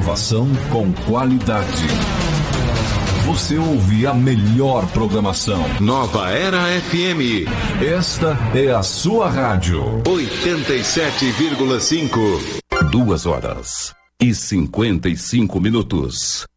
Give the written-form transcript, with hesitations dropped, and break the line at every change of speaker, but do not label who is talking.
Inovação com qualidade. Você ouve a melhor programação.
Nova Era FM.
Esta é a sua rádio.
87,5.
2 horas e 55 minutos.